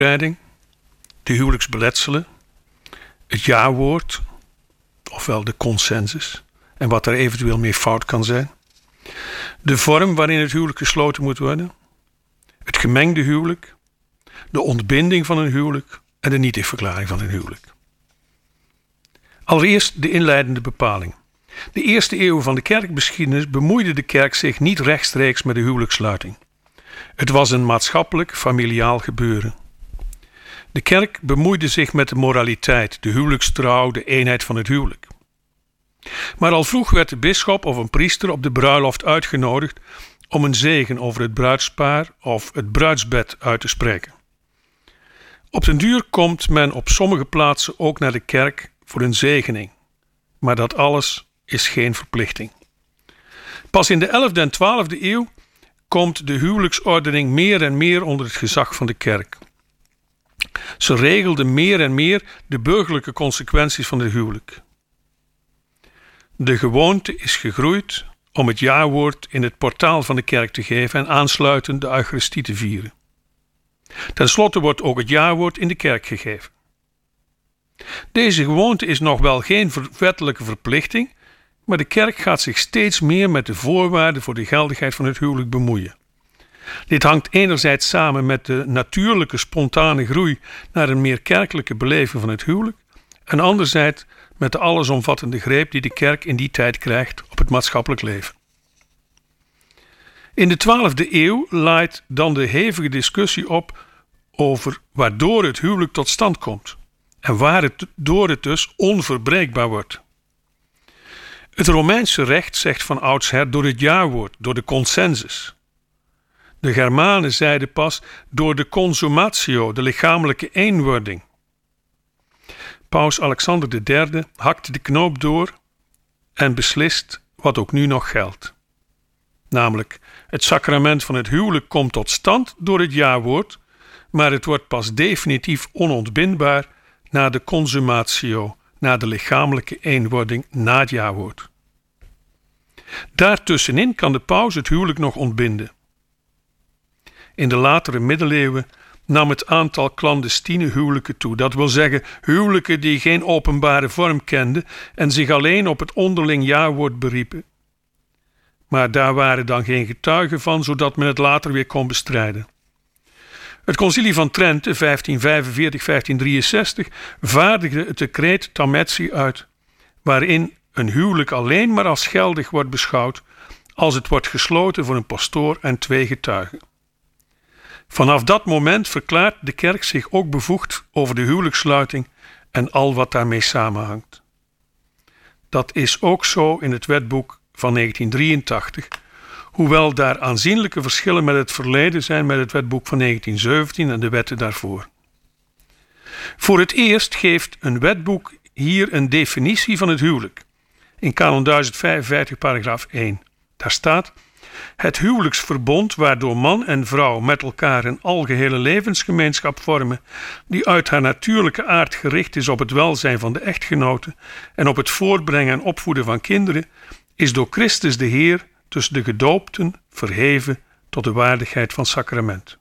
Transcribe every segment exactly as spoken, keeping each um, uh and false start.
huwelijksbeleiding, de huwelijksbeletselen, het ja-woord, ofwel de consensus, en wat er eventueel mee fout kan zijn, de vorm waarin het huwelijk gesloten moet worden, het gemengde huwelijk, de ontbinding van een huwelijk en de nietigverklaring van een huwelijk. Allereerst de inleidende bepaling. De eerste eeuw van de kerkgeschiedenis bemoeide de kerk zich niet rechtstreeks met de huwelijkssluiting. Het was een maatschappelijk, familiaal gebeuren. De kerk bemoeide zich met de moraliteit, de huwelijkstrouw, de eenheid van het huwelijk. Maar al vroeg werd de bisschop of een priester op de bruiloft uitgenodigd om een zegen over het bruidspaar of het bruidsbed uit te spreken. Op den duur komt men op sommige plaatsen ook naar de kerk voor een zegening, maar dat alles is geen verplichting. Pas in de elfde en twaalfde eeuw komt de huwelijksordening meer en meer onder het gezag van de kerk. Ze regelde meer en meer de burgerlijke consequenties van het huwelijk. De gewoonte is gegroeid om het ja-woord in het portaal van de kerk te geven en aansluitend de Eucharistie te vieren. Ten slotte wordt ook het ja-woord in de kerk gegeven. Deze gewoonte is nog wel geen wettelijke verplichting, maar de kerk gaat zich steeds meer met de voorwaarden voor de geldigheid van het huwelijk bemoeien. Dit hangt enerzijds samen met de natuurlijke spontane groei naar een meer kerkelijke beleving van het huwelijk en anderzijds met de allesomvattende greep die de kerk in die tijd krijgt op het maatschappelijk leven. In de twaalfde eeuw laait dan de hevige discussie op over waardoor het huwelijk tot stand komt en waar het door het dus onverbreekbaar wordt. Het Romeinse recht zegt van oudsher door het ja-woord, door de consensus. De Germanen zeiden pas door de consumatio, de lichamelijke eenwording. Paus Alexander de derde hakt de knoop door en beslist wat ook nu nog geldt. Namelijk, het sacrament van het huwelijk komt tot stand door het ja-woord, maar het wordt pas definitief onontbindbaar na de consumatio, na de lichamelijke eenwording na het ja-woord. Daartussenin kan de paus het huwelijk nog ontbinden. In de latere middeleeuwen nam het aantal clandestine huwelijken toe. Dat wil zeggen huwelijken die geen openbare vorm kenden en zich alleen op het onderling ja-woord beriepen. Maar daar waren dan geen getuigen van, zodat men het later weer kon bestrijden. Het concilie van Trente, vijftien vijfenveertig tot vijftien drieënzestig, vaardigde het decreet Tametsi uit, waarin een huwelijk alleen maar als geldig wordt beschouwd als het wordt gesloten voor een pastoor en twee getuigen. Vanaf dat moment verklaart de kerk zich ook bevoegd over de huwelijkssluiting en al wat daarmee samenhangt. Dat is ook zo in het wetboek van negentien drieëntachtig, hoewel daar aanzienlijke verschillen met het verleden zijn met het wetboek van negentien zeventien en de wetten daarvoor. Voor het eerst geeft een wetboek hier een definitie van het huwelijk. In kanon duizend vijfenvijftig paragraaf één. Daar staat: het huwelijksverbond waardoor man en vrouw met elkaar een algehele levensgemeenschap vormen, die uit haar natuurlijke aard gericht is op het welzijn van de echtgenoten en op het voortbrengen en opvoeden van kinderen, is door Christus de Heer tussen de gedoopten verheven tot de waardigheid van sacrament.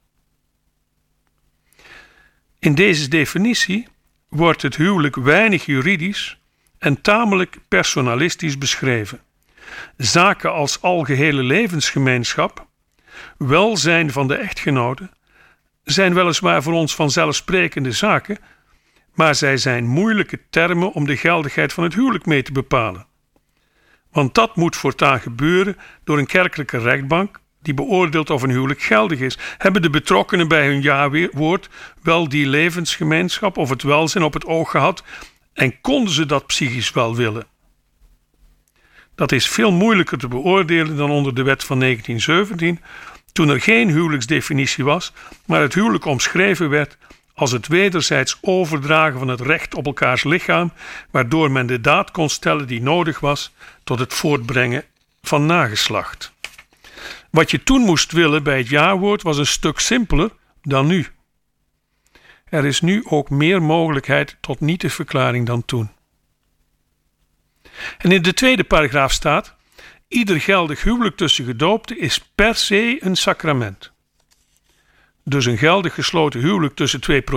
In deze definitie wordt het huwelijk weinig juridisch en tamelijk personalistisch beschreven. Zaken als algehele levensgemeenschap, welzijn van de echtgenoten, zijn weliswaar voor ons vanzelfsprekende zaken, maar zij zijn moeilijke termen om de geldigheid van het huwelijk mee te bepalen. Want dat moet voortaan gebeuren door een kerkelijke rechtbank die beoordeelt of een huwelijk geldig is. Hebben de betrokkenen bij hun ja-woord wel die levensgemeenschap of het welzijn op het oog gehad en konden ze dat psychisch wel willen? Dat is veel moeilijker te beoordelen dan onder de wet van negentien zeventien, toen er geen huwelijksdefinitie was, maar het huwelijk omschreven werd als het wederzijds overdragen van het recht op elkaars lichaam, waardoor men de daad kon stellen die nodig was tot het voortbrengen van nageslacht. Wat je toen moest willen bij het ja-woord was een stuk simpeler dan nu. Er is nu ook meer mogelijkheid tot nietigverklaring dan toen. En in de tweede paragraaf staat: ieder geldig huwelijk tussen gedoopten is per se een sacrament. Dus een geldig gesloten huwelijk tussen twee